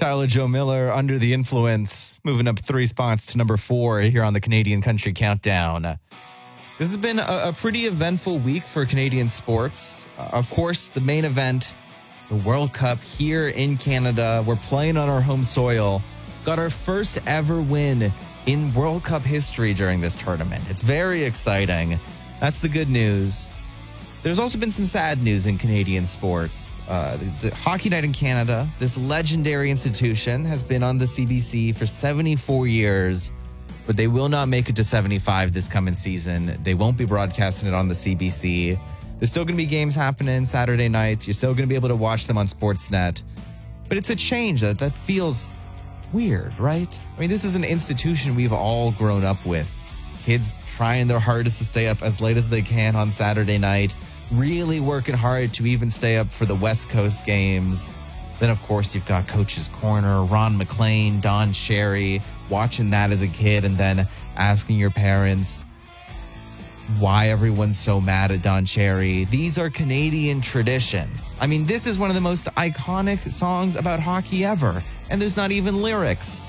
Tyler Joe Miller, Under the Influence, moving up 3 spots to number 4 here on the Canadian Country Countdown. This has been a pretty eventful week for Canadian sports. Of course, the main event, the World Cup here in Canada. We're playing on our home soil. Got our first ever win in World Cup history during this tournament. It's very exciting. That's the good news. There's also been some sad news in Canadian sports. The Hockey Night in Canada, this legendary institution, has been on the CBC for 74 years, but they will not make it to 75 this coming season. They won't be broadcasting it on the CBC. There's still going to be games happening Saturday nights. You're still going to be able to watch them on Sportsnet. But it's a change that feels weird, right? I mean, this is an institution we've all grown up with. Kids trying their hardest to stay up as late as they can on Saturday night, really working hard to even stay up for the West Coast games. Then, of course, you've got Coach's Corner, Ron McLean, Don Cherry, watching that as a kid and then asking your parents why everyone's so mad at Don Cherry. These are Canadian traditions. I mean, this is one of the most iconic songs about hockey ever, and there's not even lyrics.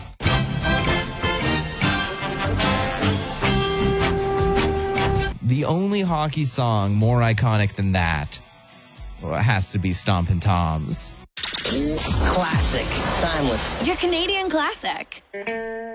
The only hockey song more iconic than that, well, it has to be Stompin' Toms. Classic. Timeless. Your Canadian classic.